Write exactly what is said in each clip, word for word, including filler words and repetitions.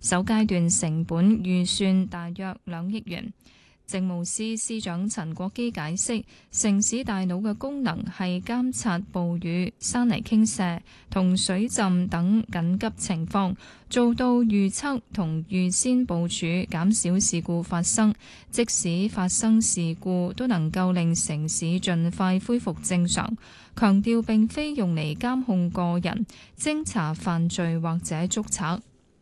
首階段成本預算大約兩億元。政務司司長陳國基解釋，城市大腦嘅功能係監察暴雨、山泥傾瀉同水浸等緊急情況，做到預測同預先部署，減少事故發生。即使發生事故，都能夠令城市盡快恢復正常。強調並非用嚟監控個人、偵查犯罪或者捉賊。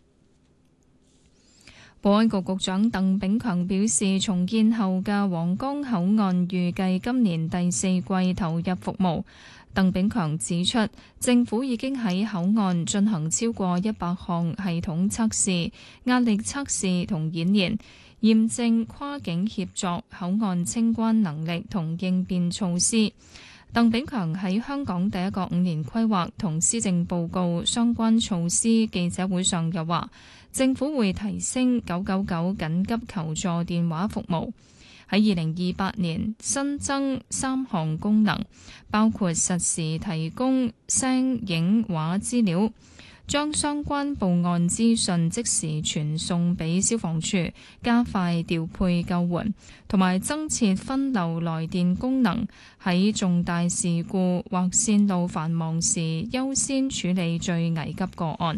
保安局局長鄧炳強表示，重建後嘅皇崗口岸預計今年第四季投入服務。鄧炳強指出，政府已經喺口岸進行超過一百項系統測試、壓力測試同演練，驗證跨境協作口岸清關能力同應變措施。鄧炳強喺香港第一個五年規劃同施政報告相關措施記者會上又話，政府會提升九九九緊急求助電話服務，喺二零二八年新增三項功能，包括實時提供聲影畫資料，將相關報案資訊即時傳送俾消防處，加快調配救援，同埋增設分流來電功能，喺重大事故或線路繁忙時優先處理最危急個案。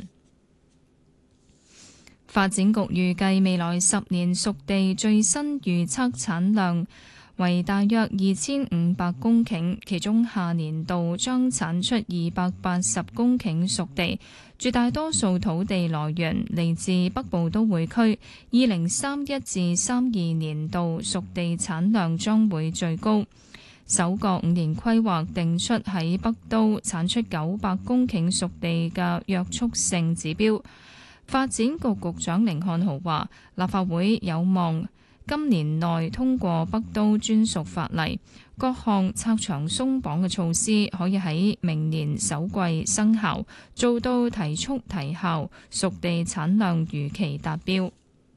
發展局預計未來十年熟地最新預測產量為大約二千五百公頃，其中下年度將產出二百八十公頃熟地，絕大多數土地來源嚟自北部都會區。二零三一至三二年度熟地產量將會最高。首個五年規劃定出喺北都產出九百公頃熟地嘅約束性指標。發展局局長甯漢豪話，立法會有望今年內通過北都專屬法例，各項拆牆鬆綁嘅措施可以喺明年首季生效，做到提速提效，熟地產量如期達標。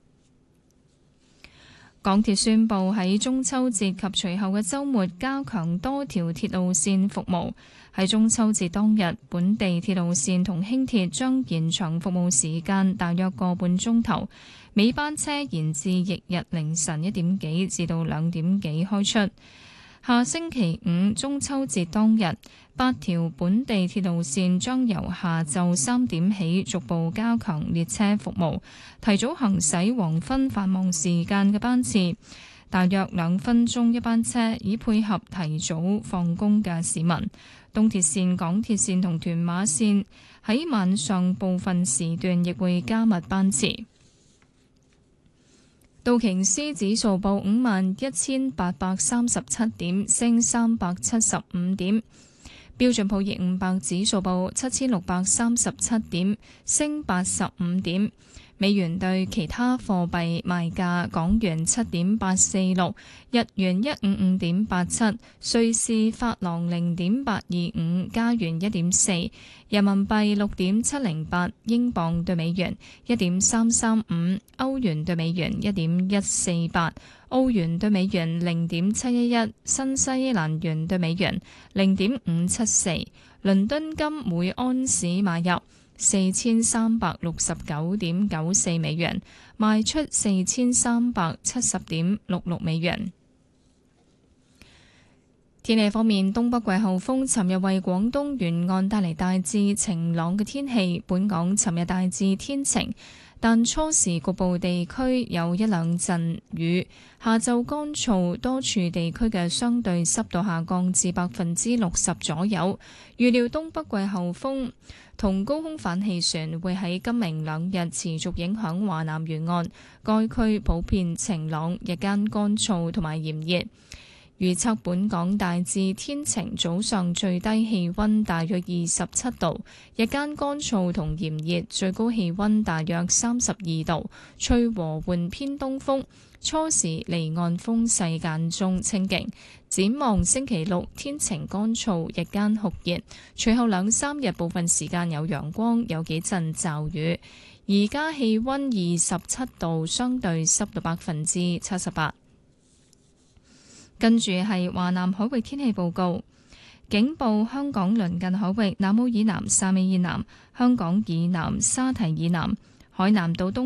港鐵宣布喺中秋節及隨後嘅週末加強多條鐵路線服務。喺中秋節當日，本地鐵路線同輕鐵將延長服務時間大約個半鐘頭，尾班車延至翌日凌晨一點幾至到兩點幾開出。下星期五中秋節當日，八條本地鐵路線將由下晝三點起逐步加強列車服務，提早行駛黃昏繁忙時間嘅班次，大約兩分鐘一班車，以配合提早放工嘅市民。東鐵線、港鐵線同屯馬線喺晚上部分時段亦會加密班次。道瓊斯指數報五萬一千八百三十七點，升三百七十五點。標準普爾五百指數報七千六百三十七點，升八十五點。美元對其他貨幣賣價：港元七點八四六，日元一五五點八七，瑞士法郎零點八二五，加元一點四，人民幣六點七零八，英鎊對美元一點三三五，歐元對美元一點一四八，澳元對美元零點七一一，新西蘭元對美元零點五七四。倫敦金每安士買入四千三百六十九點九四美元，賣出四千三百七十點六六美元。天氣方面，東北季候風尋日為廣東沿岸帶嚟大致晴朗嘅天氣。本港尋日大致天晴，但初時局部地區有一兩陣雨。下晝乾燥，多處地區嘅相對濕度下降至百分之六十左右。預料東北季候風同高空反氣旋會喺今明兩日持續影響華南沿岸，該區普遍晴朗，日間乾燥同埋炎熱。預測本港大致天晴，早上最低氣溫大約二十七度，日間乾燥同炎熱，最高氣溫大約三十二度，吹和緩偏東風，初時離岸風勢間中清勁。展望星期六天晴乾燥，日間酷熱，隨後兩三日部分時間有陽光，有幾陣驟雨。而家氣溫二十七度，相對濕度百分之七十八。跟住係華南海域天氣報告，警報香港鄰近海域南澳以南、汕尾以南、香港以南、沙堤以南、海南島東